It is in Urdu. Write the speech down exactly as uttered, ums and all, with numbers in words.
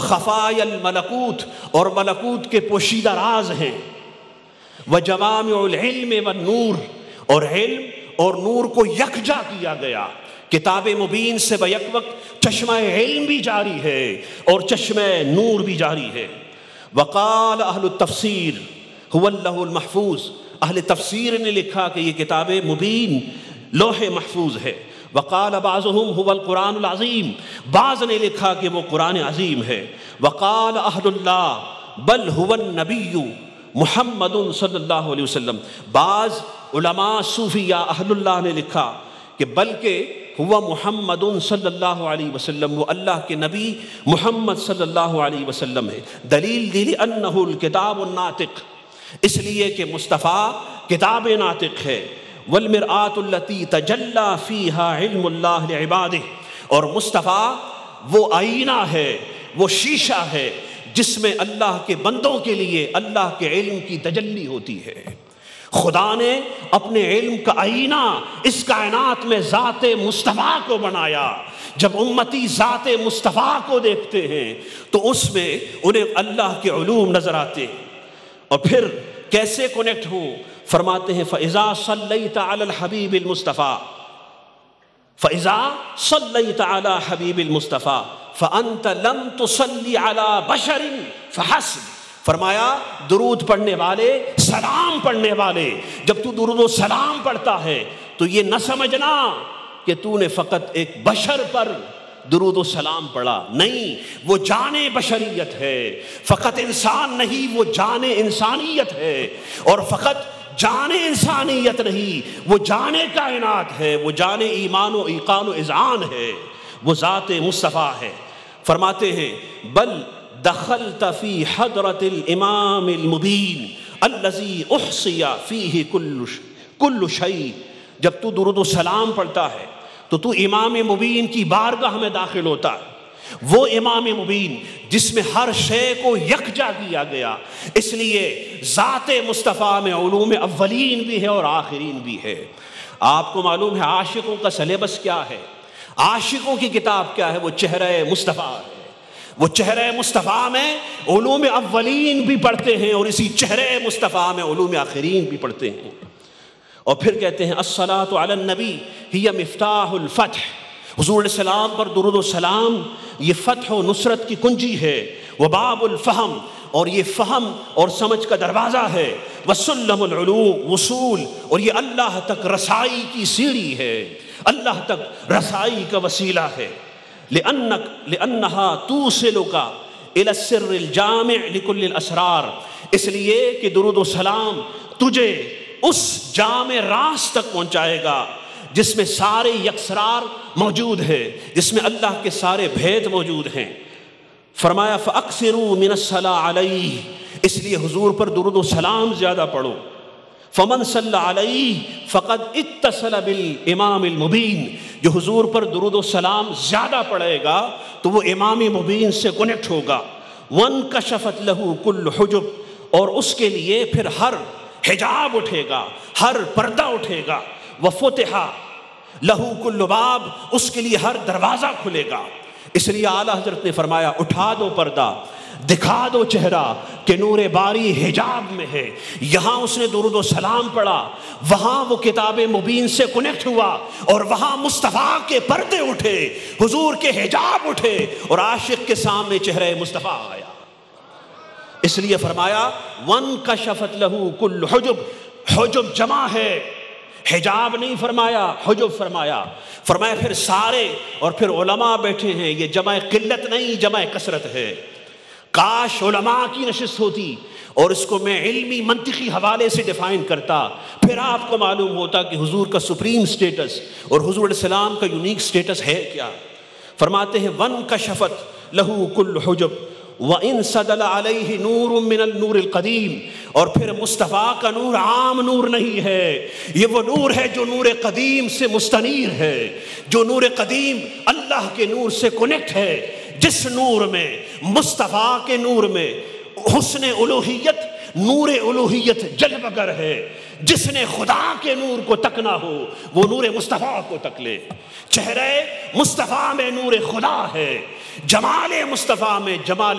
خفایا الملکوت، اور ملکوت کے پوشیدہ راز ہیں، وجوامع العلم والنور، اور علم اور نور کو یکجا کیا گیا۔ کتاب مبین سے بیک وقت چشمہ علم بھی جاری ہے اور چشمہ نور بھی جاری ہے۔ وقال اہل التفسیر هو اللوح المحفوظ، اہل تفسیر نے لکھا کہ یہ کتاب مبین لوح محفوظ ہے۔ وقال بعضهم هو القرآن العظیم، بعض نے لکھا کہ وہ قرآن عظیم ہے۔ وقال اہل اللہ بل هو النبی محمد صلی اللہ علیہ وسلم، بعض علماء صوفیہ اہل اللہ نے لکھا کہ بلکہ ہوا محمد صلی اللہ علیہ وسلم، وہ اللہ کے نبی محمد صلی اللہ علیہ وسلم ہے۔ دلیل دی لأنہ الکتاب الناطق، اس لیے کہ مصطفیٰ کتاب ناطق ہے۔ والمرآۃ التی تجلی فیہا علم اللہ لعبادہ، اور مصطفیٰ وہ آئینہ ہے، وہ شیشہ ہے جس میں اللہ کے بندوں کے لیے اللہ کے علم کی تجلی ہوتی ہے۔ خدا نے اپنے علم کا آئینہ اس کائنات میں ذات مصطفیٰ کو بنایا۔ جب امتی ذات مصطفیٰ کو دیکھتے ہیں تو اس میں انہیں اللہ کے علوم نظر آتے ہیں۔ اور پھر کیسے کنیکٹ ہو؟ فرماتے ہیں فَإِذَا صَلَّيْتَ عَلَى الْحَبِيبِ الْمُصْطَفَى فَإِذَا صَلَّيْتَ عَلَى حَبِيبِ الْمُصْطَفَى فَأَنْتَ لَمْ تُصَلِّ عَلَى بَشَرٍ فَحَسْبٍ، فرمایا درود پڑھنے والے، سلام پڑھنے والے، جب تو درود و سلام پڑھتا ہے تو یہ نہ سمجھنا کہ تو نے فقط ایک بشر پر درود و سلام پڑھا، نہیں، وہ جان بشریت ہے، فقط انسان نہیں، وہ جان انسانیت ہے، اور فقط جان انسانیت نہیں، وہ جان کائنات ہے، وہ جان ایمان و ایقان و اذعان ہے، وہ ذات مصطفیٰ ہے۔ فرماتے ہیں بل دخلت فی حضرت الامام المبین الذی احصی فیہ کل کل شیء، جب تو درود و سلام پڑھتا ہے تو تو امام مبین کی بارگاہ میں داخل ہوتا ہے، وہ امام مبین جس میں ہر شے کو یکجا کیا گیا۔ اس لیے ذات مصطفیٰ میں علوم اولین بھی ہے اور آخرین بھی ہے۔ آپ کو معلوم ہے عاشقوں کا سلیبس کیا ہے، عاشقوں کی کتاب کیا ہے؟ وہ چہرہ مصطفیٰ ہے۔ وہ چہرہ مصطفیٰ میں علوم اولین بھی پڑھتے ہیں اور اسی چہرہ مصطفیٰ میں علوم آخرین بھی پڑھتے ہیں۔ اور پھر کہتے ہیں الصلاۃ علی النبی ہی مفتاح الفتح، حضور علیہ السلام پر درود و سلام یہ فتح و نصرت کی کنجی ہے، وباب الفہم، اور یہ فہم اور سمجھ کا دروازہ ہے، وسلم العلوم وصول، اور یہ اللہ تک رسائی کی سیڑھی ہے، اللہ تک رسائی کا وسیلہ ہے۔ لأنک لأنہا توصلک الی السر الجامع لکل الاسرار، اس لیے کہ درود و سلام تجھے اس جامع راز تک پہنچائے گا جس میں سارے یکسرار موجود ہے، جس میں اللہ کے سارے بھید موجود ہیں۔ فرمایا فاکثروا من الصلاۃ علیہ، اس لیے حضور پر درود و سلام زیادہ پڑھو۔ فمن صلی علیہ فقد اتصل بالامام المبین، جو حضور پر درود و سلام زیادہ پڑھے گا تو وہ امام مبین سے کنیکٹ ہوگا۔ وانکشفت لہ کل حجب، اور اس کے لیے پھر ہر حجاب اٹھے گا، ہر پردہ اٹھے گا۔ وفتح لہ کل باب، اس کے لیے ہر دروازہ کھلے گا۔ اس لیے اعلیٰ حضرت نے فرمایا اٹھا دو پردہ، دکھا دو چہرہ کہ نور باری حجاب میں ہے۔ یہاں اس نے درود و سلام پڑھا، وہاں وہ کتاب مبین سے کنیکٹ ہوا، اور وہاں مصطفیٰ کے پردے اٹھے، حضور کے حجاب اٹھے، اور عاشق کے سامنے چہرہ مصطفیٰ آیا۔ اس لیے فرمایا وانکشفت لہ کل حجب، حجب جمع ہے، حجاب نہیں فرمایا، حجب فرمایا۔ فرمایا پھر سارے، اور پھر علماء بیٹھے ہیں، یہ جمع قلت نہیں، جمع کثرت ہے۔ کاش علماء کی نشست ہوتی اور اس کو میں علمی منطقی حوالے سے ڈیفائن کرتا، پھر آپ کو معلوم ہوتا کہ حضور کا سپریم سٹیٹس اور حضور علیہ السلام کا یونیک سٹیٹس ہے کیا۔ فرماتے ہیں وانکشفت لہ کل حجب وَإِن صَدَلَ عَلَيْهِ نُورٌ مِّنَ النُّورِ الْقَدِيمِ، اور پھر مصطفیٰ کا نور عام نور نہیں ہے، یہ وہ نور ہے جو نور قدیم سے مستنیر ہے، جو نور قدیم اللہ کے نور سے کنیکٹ ہے، جس نور میں مصطفیٰ کے نور میں حسن الوہیت، نور الوہیت جلوگر ہے۔ جس نے خدا کے نور کو تکنا ہو وہ نور مصطفیٰ کو تک لے۔ چہرے مصطفیٰ میں نور خدا ہے، جمال مصطفیٰ میں جمال